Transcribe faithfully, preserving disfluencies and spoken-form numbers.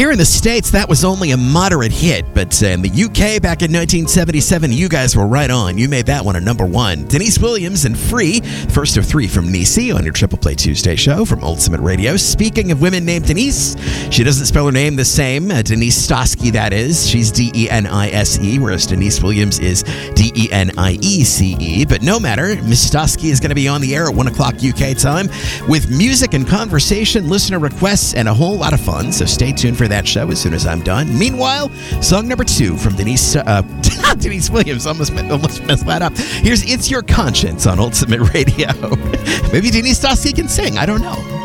Here in the States, that was only a moderate hit, but uh, in the U K back in nineteen seventy-seven, you guys were right on. You made that one a number one. Denise Williams and Free, first of three from Niecy on your Triple Play Tuesday show from Ultimate Radio. Speaking of women named Denise, she doesn't spell her name the same. Uh, Denise Stosky, that is. She's D E N I S E, whereas Denise Williams is D E N I E C E. But no matter, Miss Stosky is going to be on the air at one o'clock U K time with music and conversation, listener requests, and a whole lot of fun. So stay tuned for that show as soon as I'm done. Meanwhile, song number two from Denise uh, Denise Williams. Almost, almost messed that up. Here's It's Your Conscience on Ultimate Radio. Maybe Denise Stosky can sing. I don't know.